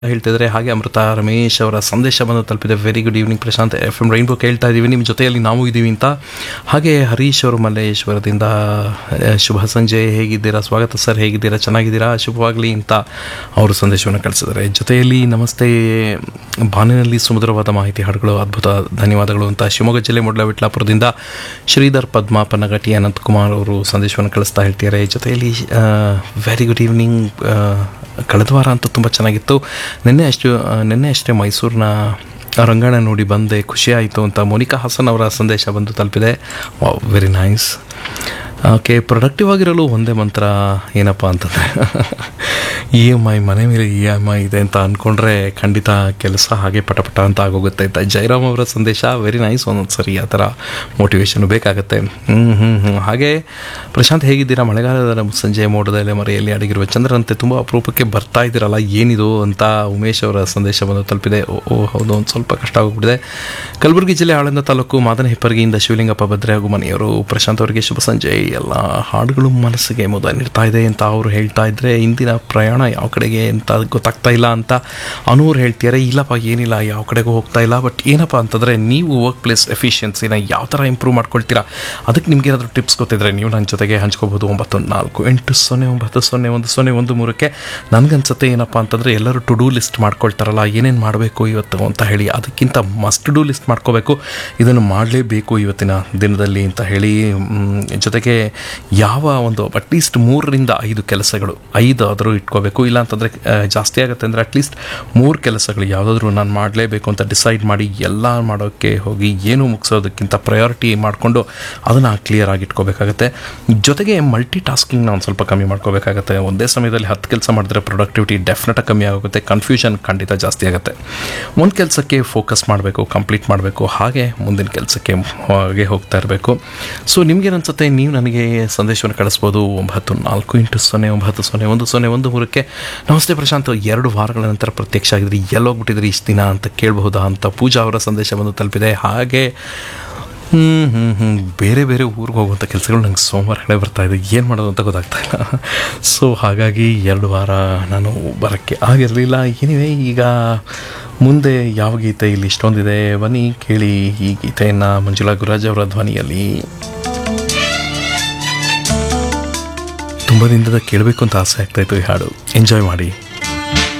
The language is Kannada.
ಹೇಳ್ತಿದ್ರೆ. ಹಾಗೆ ಅಮೃತ ರಮೇಶ್ ಅವರ ಸಂದೇಶ ಬಂದು ತಲುಪಿದೆ. Very good evening Prashant, FM rainbow ಕೇಳ್ತಾ ಇದ್ದೀವಿ, ನಿಮ್ಮ ಜೊತೆಯಲ್ಲಿ ನಾವು ಇದ್ದೀವಿ ಅಂತ. ಹಾಗೆ ಹರೀಶ್ ಅವರು ಮಲ್ಲೇಶ್ವರದಿಂದ ಶುಭ ಸಂಜೆ, ಹೇಗಿದ್ದೀರಾ, ಸ್ವಾಗತ ಸರ್, ಹೇಗಿದ್ದೀರಾ, ಚೆನ್ನಾಗಿದ್ದೀರಾ, ಶುಭವಾಗಲಿ ಅಂತ ಅವರು ಸಂದೇಶವನ್ನು ಕಳಿಸಿದ್ದಾರೆ. ಜೊತೆಯಲ್ಲಿ ನಮಸ್ತೆ, ಬಾನಿನಲ್ಲಿ ಸುಮಧುರವಾದ ಮಾಹಿತಿ, ಹಾಡುಗಳು ಅದ್ಭುತ, ಧನ್ಯವಾದಗಳು ಅಂತ ಶಿವಮೊಗ್ಗ ಜಿಲ್ಲೆ ಮೂಡಲವಿಟ್ಲಾಪುರದಿಂದ ಶ್ರೀಧರ್ ಪದ್ಮ ಪನ್ನಗಟಿ ಅನಂತಕುಮಾರ್ ಅವರು ಸಂದೇಶವನ್ನು ಕಳಿಸ್ತಾ ಹೇಳ್ತಿದ್ದಾರೆ. ಜೊತೆಯಲ್ಲಿ ವೆರಿ ಗುಡ್ ಈವ್ನಿಂಗ್, ಕಳೆದ ವಾರ ಅಂತೂ ತುಂಬ ಚೆನ್ನಾಗಿತ್ತು. ನಿನ್ನೆ ಅಷ್ಟೇ ಮೈಸೂರಿನ ರಂಗಾಯಣ ನೋಡಿ ಬಂದೆ, ಖುಷಿಯಾಯಿತು ಅಂತ ಮೋನಿಕಾ ಹಾಸನ್ ಅವರ ಸಂದೇಶ ಬಂದು ತಲುಪಿದೆ. Very nice. ಓಕೆ, ಪ್ರೊಡಕ್ಟಿವ್ ಆಗಿರಲು ಒಂದೇ ಮಂತ್ರ ಏನಪ್ಪ ಅಂತಂದರೆ EMI, ಮನೆ ಮೇಲೆ EMI ಇದೆ ಅಂತ ಅಂದ್ಕೊಂಡ್ರೆ ಖಂಡಿತ ಕೆಲಸ ಹಾಗೆ ಪಟಪಟ ಅಂತ ಆಗೋಗುತ್ತೆ ಅಂತ ಜಯರಾಮ್ ಅವರ ಸಂದೇಶ. Very nice. ಒಂದೊಂದು ಸರಿ ಆ ಥರ ಮೋಟಿವೇಶನ್ ಬೇಕಾಗುತ್ತೆ. ಹಾಗೆ ಪ್ರಶಾಂತ್ ಹೇಗಿದ್ದೀರಾ, ಮಳೆಗಾಲದ ಸಂಜೆ ಮೋಡದಲ್ಲಿ ಮರೆಯಲ್ಲಿ ಅಡಗಿರುವ ಚಂದ್ರನಂತೆ ತುಂಬ ಅಪರೂಪಕ್ಕೆ ಬರ್ತಾ ಇದ್ದೀರಲ್ಲ, ಏನಿದು ಅಂತ ಉಮೇಶ್ ಅವರ ಸಂದೇಶ ಬಂದು ತಲುಪಿದೆ. ಹೌದು, ಒಂದು ಸ್ವಲ್ಪ ಕಷ್ಟ ಆಗೋಗ್ಬಿಟ್ಟಿದೆ. ಕಲಬುರಗಿ ಜಿಲ್ಲೆ ಆಳಂದ ತಾಲೂಕು ಮಾದನ ಹಿಪ್ಪರಗಿಯಿಂದ ಶಿವಲಿಂಗಪ್ಪ ಭದ್ರೆ ಹಾಗೂ ಮನೆಯವರು ಪ್ರಶಾಂತ್ ಅವರಿಗೆ ಶುಭ ಸಂಜೆ. ಎಲ್ಲ ಹಾಡುಗಳು ಮನಸ್ಸಿಗೆ ಮುದ ನೀಡ್ತಾ ಇದೆ ಅಂತ ಅವರು ಹೇಳ್ತಾ ಇದ್ರೆ, ಇಂದಿನ ಪ್ರಯಾಣ ಯಾವ ಕಡೆಗೆ ಅಂತ ಗೊತ್ತಾಗ್ತಾ ಇಲ್ಲ ಅಂತ ಅನೂರು ಹೇಳ್ತಿದ್ದಾರೆ. ಇಲ್ಲಪ್ಪ, ಏನಿಲ್ಲ, ಯಾವ ಕಡೆಗೂ ಹೋಗ್ತಾ ಇಲ್ಲ. ಬಟ್ ಏನಪ್ಪ ಅಂತಂದರೆ, ನೀವು ವರ್ಕ್ ಪ್ಲೇಸ್ ಎಫಿಷಿಯನ್ಸಿನ ಯಾವ ಥರ ಇಂಪ್ರೂವ್ ಮಾಡ್ಕೊಳ್ತೀರಾ, ಅದಕ್ಕೆ ನಿಮ್ಗೆ ಏನಾದರೂ ಟಿಪ್ಸ್ ಗೊತ್ತಿದ್ರೆ ನೀವು ನನ್ನ ಜೊತೆಗೆ ಹಂಚ್ಕೋಬೋದು. 9480900113ಕ್ಕೆ. ನನಗನ್ಸುತ್ತೆ ಏನಪ್ಪ ಅಂತಂದರೆ, ಎಲ್ಲರೂ ಟು ಡೂ ಲಿಸ್ಟ್ ಮಾಡ್ಕೊಳ್ತಾರಲ್ಲ, ಏನೇನು ಮಾಡಬೇಕು ಇವತ್ತು ಅಂತ ಹೇಳಿ, ಅದಕ್ಕಿಂತ ಮಸ್ಟ್ ಟು ಡೂ ಲಿಸ್ಟ್ ಮಾಡ್ಕೋಬೇಕು, ಇದನ್ನು ಮಾಡಲೇಬೇಕು ಇವತ್ತಿನ ದಿನದಲ್ಲಿ ಅಂತ ಹೇಳಿ. ಜೊತೆಗೆ ಯಾವ ಒಂದು ಅಟ್ಲೀಸ್ಟ್ 3-5 ಕೆಲಸಗಳು, 5 ಆದರೂ ಇಟ್ಕೋಬೇಕು. ಇಲ್ಲ ಅಂತಂದರೆ ಜಾಸ್ತಿ ಆಗುತ್ತೆ ಅಂದರೆ ಅಟ್ಲೀಸ್ಟ್ 3 ಕೆಲಸಗಳು ಯಾವುದಾದ್ರೂ ನಾನು ಮಾಡಲೇಬೇಕು ಅಂತ ಡಿಸೈಡ್ ಮಾಡಿ ಎಲ್ಲ ಮಾಡೋಕ್ಕೆ ಹೋಗಿ ಏನೂ ಮುಗಿಸೋದಕ್ಕಿಂತ ಪ್ರಯಾರಿಟಿ ಮಾಡಿಕೊಂಡು ಅದನ್ನು ಕ್ಲಿಯರ್ ಆಗಿ ಇಟ್ಕೋಬೇಕಾಗತ್ತೆ. ಜೊತೆಗೆ ಮಲ್ಟಿ ಟಾಸ್ಕಿಂಗ್ನ ಒಂದು ಸ್ವಲ್ಪ ಕಮ್ಮಿ ಮಾಡ್ಕೋಬೇಕಾಗತ್ತೆ. ಒಂದೇ ಸಮಯದಲ್ಲಿ 10 ಕೆಲಸ ಮಾಡಿದ್ರೆ ಪ್ರೊಡಕ್ಟಿವಿಟಿ ಡೆಫಿನೆಟಾಗಿ ಕಮ್ಮಿ ಆಗುತ್ತೆ, ಕನ್ಫ್ಯೂಷನ್ ಖಂಡಿತ ಜಾಸ್ತಿ ಆಗುತ್ತೆ. ಒಂದು ಕೆಲಸಕ್ಕೆ ಫೋಕಸ್ ಮಾಡಬೇಕು, ಕಂಪ್ಲೀಟ್ ಮಾಡಬೇಕು, ಹಾಗೆ ಮುಂದಿನ ಕೆಲಸಕ್ಕೆ ಹಾಗೆ ಹೋಗ್ತಾ ಇರಬೇಕು. ಸೊ ನಿಮಗೇನನ್ಸುತ್ತೆ, ನೀವು ನನಗೆ ಸಂದೇಶವನ್ನು ಕಳಿಸ್ಬೋದು. 9480900113ಕ್ಕೆ. ನಮಸ್ತೆ ಪ್ರಶಾಂತ್, 2 ವಾರಗಳ ನಂತರ ಪ್ರತ್ಯಕ್ಷ ಆಗಿದ್ರಿ, ಎಲ್ಲೋಗ್ಬಿಟ್ಟಿದ್ರಿ ಇಷ್ಟು ದಿನ ಅಂತ ಕೇಳಬಹುದಾ ಅಂತ ಪೂಜಾ ಅವರ ಸಂದೇಶ ಬಂದು ತಲುಪಿದೆ. ಹಾಗೆ ಬೇರೆ ಬೇರೆ ಊರಿಗೆ ಹೋಗುವಂಥ ಕೆಲಸಗಳು ನಂಗೆ ಸೋಮವಾರಗಳೇ ಬರ್ತಾ ಇದೆ, ಏನು ಮಾಡೋದು ಅಂತ ಗೊತ್ತಾಗ್ತಾ ಇಲ್ಲ. ಸೊ ಹಾಗಾಗಿ 2 ವಾರ ನಾನು ಬರೋಕ್ಕೆ ಆಗಿರಲಿಲ್ಲ. ಏನಿವೆ, ಈಗ ಮುಂದೆ ಯಾವ ಗೀತೆ ಇಲ್ಲಿ ಇಷ್ಟೊಂದಿದೆ, ಬನ್ನಿ ಕೇಳಿ ಈ ಗೀತೆಯನ್ನು ಮಂಜುಳಾ ಗುರಾಜ್ ಅವರ ಧ್ವನಿಯಲ್ಲಿ. ತುಂಬ ದಿನದ ಕೇಳಬೇಕು ಅಂತ ಆಸೆ ಆಗ್ತಾಯಿತ್ತು ಈ ಹಾಡು. ಎಂಜಾಯ್ ಮಾಡಿ.